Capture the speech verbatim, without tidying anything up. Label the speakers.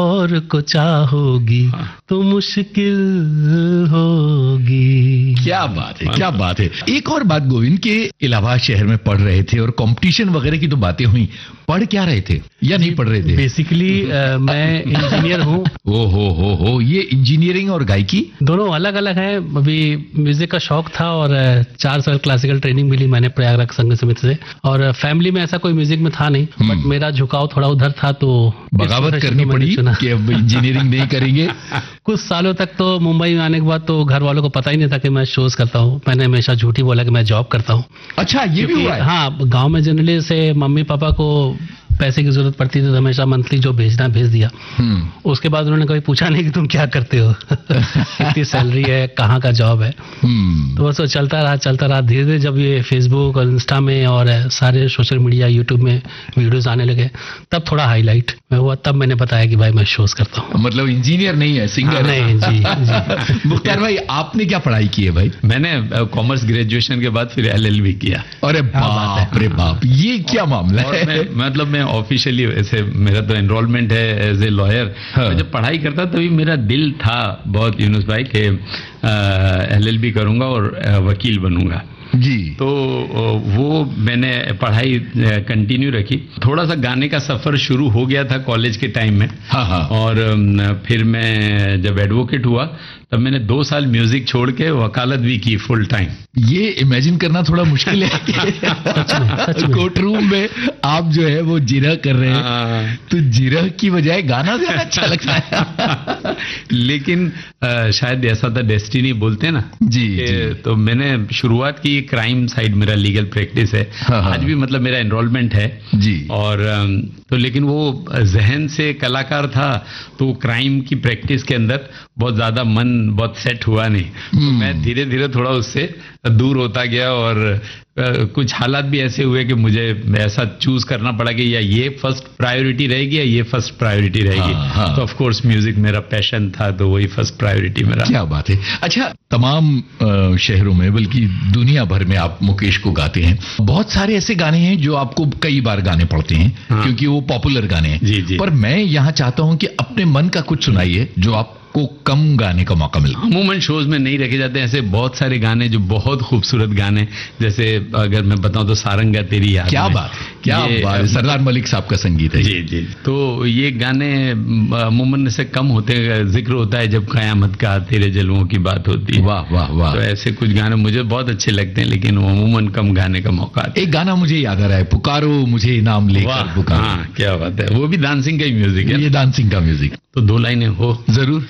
Speaker 1: और को चाहोगी तो मुश्किल होगी।
Speaker 2: क्या बात है, क्या बात है। एक और बात गोविंद, के इलाहाबाद शहर में पढ़ रहे थे और कंपटीशन वगैरह की तो बातें हुई, पढ़ क्या रहे थे या नहीं पढ़ रहे थे?
Speaker 1: बेसिकली मैं इंजीनियर हूँ।
Speaker 2: ओ हो हो हो ये इंजीनियरिंग और गायकी
Speaker 1: दोनों अलग अलग हैं। अभी म्यूजिक का शौक था और अ, चार साल क्लासिकल ट्रेनिंग मिली मैंने प्रयागराज संगीत समिति से, और फैमिली में ऐसा कोई म्यूजिक में था नहीं, बट मेरा झुकाव थोड़ा उधर था तो
Speaker 2: बगावत करनी पड़ी कि अब इंजीनियरिंग नहीं करेंगे।
Speaker 1: कुछ सालों तक तो मुंबई में आने के बाद तो घर वालों को पता ही नहीं था कि मैं शोज करता हूँ। मैंने हमेशा झूठी बोला कि मैं जॉब करता हूँ।
Speaker 2: अच्छा, ये भी हुआ है?
Speaker 1: हाँ, गांव में जनरली से मम्मी पापा को पैसे की जरूरत पड़ती थी तो हमेशा मंथली जो भेजना भेज दिया। उसके बाद उन्होंने कभी पूछा नहीं कि तुम क्या करते हो, कितनी सैलरी है, कहाँ का जॉब है। तो बस वो चलता रहा चलता रहा धीरे धीरे जब ये फेसबुक और इंस्टा में और सारे सोशल मीडिया यूट्यूब में वीडियोस आने लगे, तब थोड़ा हाईलाइट में हुआ। तब मैंने बताया कि भाई मैं शोज करता हूँ।
Speaker 2: मतलब इंजीनियर नहीं है, सिंगर
Speaker 1: हाँ, नहीं जी, जी।
Speaker 2: मुख्तार भाई, आपने क्या पढ़ाई की है भाई?
Speaker 3: मैंने कॉमर्स ग्रेजुएशन के बाद फिर एलएलबी किया।
Speaker 2: अरे बाप रे बाप, ये क्या मामला है?
Speaker 3: मैं, मतलब मैं ऑफिशियली वैसे मेरा तो एनरोलमेंट है एज ए लॉयर। मैं जब पढ़ाई करता तभी मेरा दिल था बहुत यूनुस भाई के एलएलबी करूंगा और आ, वकील बनूंगा
Speaker 2: जी।
Speaker 3: तो वो मैंने पढ़ाई कंटिन्यू रखी। थोड़ा सा गाने का सफर शुरू हो गया था कॉलेज के टाइम में।
Speaker 2: हाँ हाँ।
Speaker 3: और फिर मैं जब एडवोकेट हुआ तब मैंने दो साल म्यूजिक छोड़ के वकालत भी की फुल टाइम।
Speaker 2: ये इमेजिन करना थोड़ा मुश्किल है कि कोर्ट रूम में आप जो है वो जिरह कर रहे हैं, तो जिरह की बजाय गाना ज्यादा अच्छा लगता है।
Speaker 3: लेकिन आ, शायद ऐसा था, डेस्टिनी बोलते हैं ना
Speaker 2: जी, जी।
Speaker 3: तो मैंने शुरुआत की, क्राइम साइड मेरा लीगल प्रैक्टिस है।
Speaker 2: हाँ, हाँ।
Speaker 3: आज भी मतलब मेरा एनरोलमेंट है
Speaker 2: जी।
Speaker 3: और तो लेकिन वो जहन से कलाकार था तो क्राइम की प्रैक्टिस के अंदर बहुत ज्यादा मन बहुत सेट हुआ नहीं। तो मैं धीरे धीरे थोड़ा उससे दूर होता गया और कुछ हालात भी ऐसे हुए कि मुझे ऐसा चूज करना पड़ा कि या ये फर्स्ट प्रायोरिटी रहेगी या ये फर्स्ट प्रायोरिटी रहेगी।
Speaker 2: हाँ, हाँ।
Speaker 3: तो ऑफ कोर्स म्यूजिक मेरा पैशन था तो वही फर्स्ट प्रायोरिटी मेरा।
Speaker 2: क्या बात है। अच्छा, तमाम आ, शहरों में बल्कि दुनिया भर में आप मुकेश को गाते हैं। बहुत सारे ऐसे गाने हैं जो आपको कई बार गाने पड़ते हैं। हाँ। क्योंकि वो पॉपुलर गाने हैं।
Speaker 3: जी, जी।
Speaker 2: पर मैं यहाँ चाहता हूँ कि अपने मन का कुछ सुनाइए जो आप को कम गाने का मौका मिला।
Speaker 3: अमूमन शोज में नहीं रखे जाते ऐसे बहुत सारे गाने जो बहुत खूबसूरत गाने, जैसे अगर मैं बताऊं तो सारंगा तेरी याद।
Speaker 2: क्या बात, क्या बात, सरदार मलिक साहब का संगीत है।
Speaker 3: जी जी। तो ये गाने अमूमन से कम होते हैं, जिक्र होता है जब कयामत का तेरे जलवों की बात होती है।
Speaker 2: वाह वाह वाह।
Speaker 3: तो ऐसे कुछ गाने मुझे बहुत अच्छे लगते हैं लेकिन अमूमन कम गाने का मौका आता है।
Speaker 2: एक गाना मुझे याद आ रहा है, पुकारो मुझे इनाम लेकर पुकारो।
Speaker 3: हाँ, क्या बात है। वो भी डांसिंग का ही म्यूजिक है।
Speaker 2: ये डांसिंग का म्यूजिक।
Speaker 3: तो दो लाइनें हो
Speaker 2: जरूर।